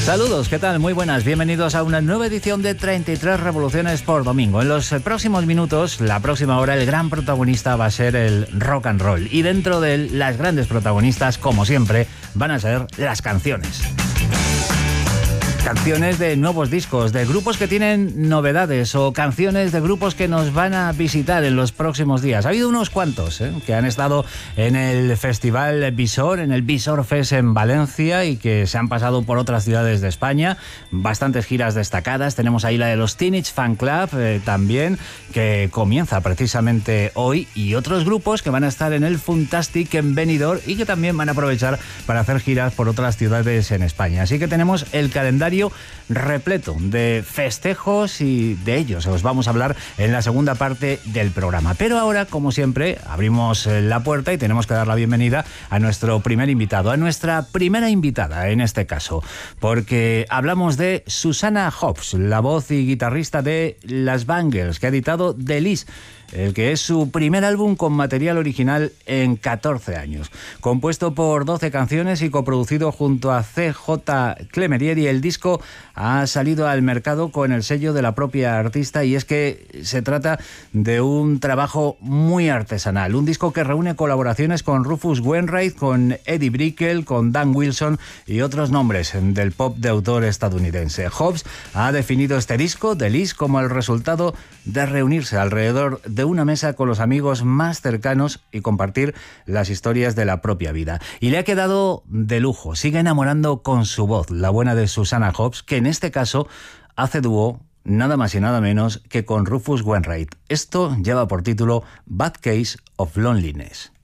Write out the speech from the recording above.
Saludos, ¿qué tal? Muy buenas, bienvenidos a una nueva edición de 33 Revoluciones por Domingo. En los próximos minutos, la próxima hora, el gran protagonista va a ser el rock and roll. Y dentro de él, las grandes protagonistas, como siempre, van a ser las canciones. Canciones de nuevos discos, de grupos que tienen novedades o canciones de grupos que nos van a visitar en los próximos días. Ha habido unos cuantos que han estado en el Festival Visor, en el Visor Fest en Valencia y que se han pasado por otras ciudades de España. Bastantes giras destacadas. Tenemos ahí la de los Teenage Fan Club también, que comienza precisamente hoy, y otros grupos que van a estar en el Funtastic en Benidorm y que también van a aprovechar para hacer giras por otras ciudades en España. Así que tenemos el calendario repleto de festejos y de ellos os vamos a hablar en la segunda parte del programa. Pero ahora, como siempre, abrimos la puerta y tenemos que dar la bienvenida a nuestro primer invitado, a nuestra primera invitada en este caso, porque hablamos de Susanna Hoffs, la voz y guitarrista de Las Bangles, que ha editado The List, el que es su primer álbum con material original en 14 años. Compuesto por 12 canciones y coproducido junto a C.J. Clemerieri, el disco ha salido al mercado con el sello de la propia artista, y es que se trata de un trabajo muy artesanal, un disco que reúne colaboraciones con Rufus Wainwright, con Eddie Brickell, con Dan Wilson y otros nombres del pop de autor estadounidense. Hobbs ha definido este disco, The List, como el resultado de reunirse alrededor de una mesa con los amigos más cercanos y compartir las historias de la propia vida. Y le ha quedado de lujo, sigue enamorando con su voz, la buena de Susanna Hoffs, que en este caso hace dúo nada más y nada menos que con Rufus Wainwright. Esto lleva por título Bad Case of Loneliness.